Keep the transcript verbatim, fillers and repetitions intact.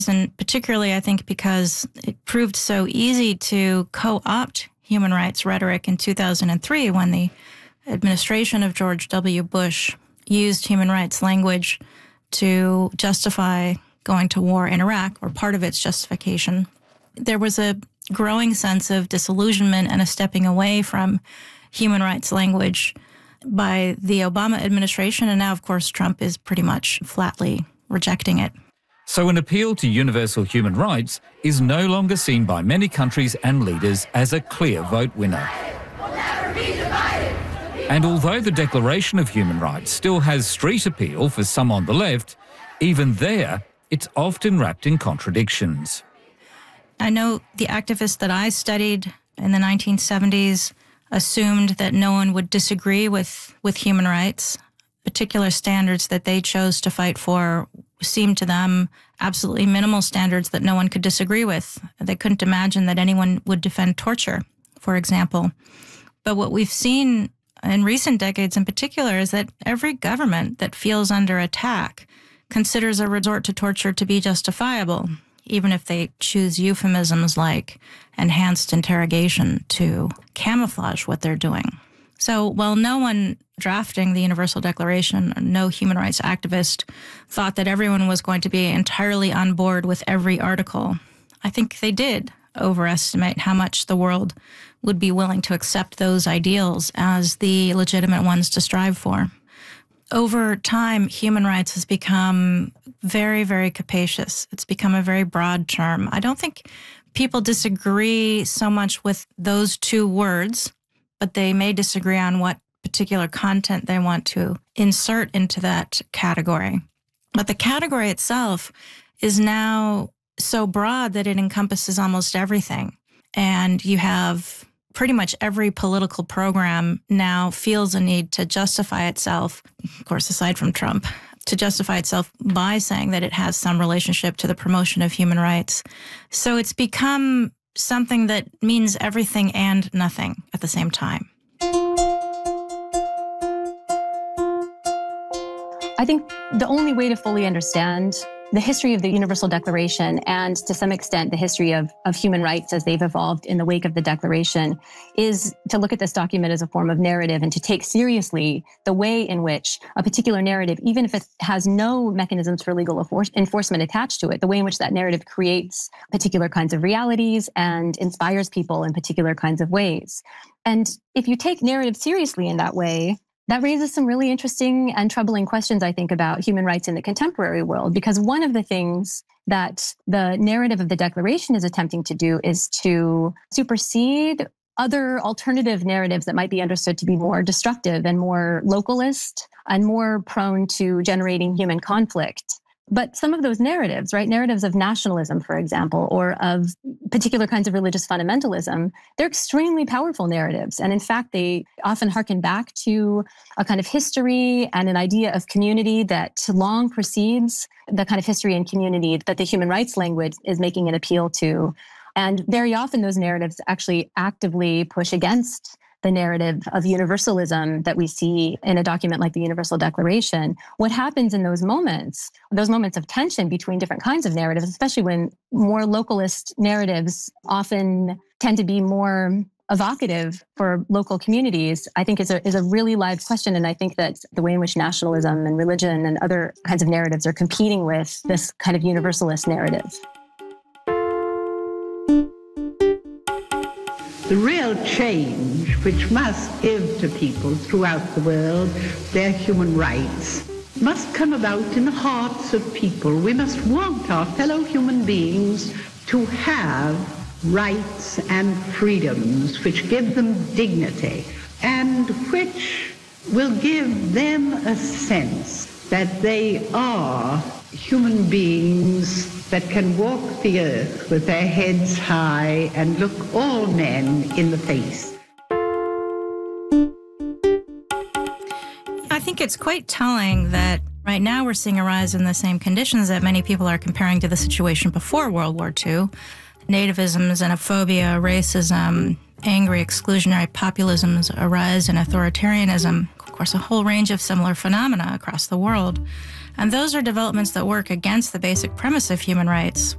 And particularly, I think, because it proved so easy to co-opt human rights rhetoric in two thousand three when the administration of George W. Bush used human rights language to justify going to war in Iraq, or part of its justification. There was a growing sense of disillusionment and a stepping away from human rights language by the Obama administration, and now, of course, Trump is pretty much flatly rejecting it. So an appeal to universal human rights is no longer seen by many countries and leaders as a clear vote winner. And although the Declaration of Human Rights still has street appeal for some on the left, even there, it's often wrapped in contradictions. I know the activists that I studied in the nineteen seventies assumed that no one would disagree with, with human rights. Particular standards that they chose to fight for seemed to them absolutely minimal standards that no one could disagree with. They couldn't imagine that anyone would defend torture, for example. But what we've seen in recent decades in particular is that every government that feels under attack considers a resort to torture to be justifiable, even if they choose euphemisms like enhanced interrogation to camouflage what they're doing. So while no one drafting the Universal Declaration, no human rights activist, thought that everyone was going to be entirely on board with every article, I think they did overestimate how much the world would be willing to accept those ideals as the legitimate ones to strive for. Over time, human rights has become very, very capacious. It's become a very broad term. I don't think people disagree so much with those two words, but they may disagree on what particular content they want to insert into that category. But the category itself is now so broad that it encompasses almost everything. And you have pretty much every political program now feels a need to justify itself, of course, aside from Trump, to justify itself by saying that it has some relationship to the promotion of human rights. So it's become something that means everything and nothing at the same time. I think the only way to fully understand the history of the Universal Declaration and, to some extent, the history of, of human rights as they've evolved in the wake of the Declaration is to look at this document as a form of narrative and to take seriously the way in which a particular narrative, even if it has no mechanisms for legal enforcement attached to it, the way in which that narrative creates particular kinds of realities and inspires people in particular kinds of ways. And if you take narrative seriously in that way, that raises some really interesting and troubling questions, I think, about human rights in the contemporary world, because one of the things that the narrative of the Declaration is attempting to do is to supersede other alternative narratives that might be understood to be more destructive and more localist and more prone to generating human conflict. But some of those narratives, right, narratives of nationalism, for example, or of particular kinds of religious fundamentalism, they're extremely powerful narratives. And in fact, they often harken back to a kind of history and an idea of community that long precedes the kind of history and community that the human rights language is making an appeal to. And very often those narratives actually actively push against the narrative of universalism that we see in a document like the Universal Declaration. What happens in those moments, those moments of tension between different kinds of narratives, especially when more localist narratives often tend to be more evocative for local communities, I think is a, is a really live question. And I think that the way in which nationalism and religion and other kinds of narratives are competing with this kind of universalist narrative. The real change which must give to people throughout the world their human rights must come about in the hearts of people. We must want our fellow human beings to have rights and freedoms which give them dignity and which will give them a sense that they are human beings that can walk the earth with their heads high and look all men in the face. I think it's quite telling that right now we're seeing a rise in the same conditions that many people are comparing to the situation before World War Two. Nativism, xenophobia, racism, angry exclusionary populisms, a rise in authoritarianism, of course, a whole range of similar phenomena across the world. And those are developments that work against the basic premise of human rights,